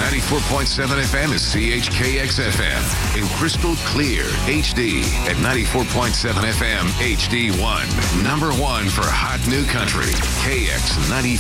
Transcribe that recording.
94.7 FM is CHKX FM in crystal clear HD at 94.7 FM HD1. Number one for hot new country. KX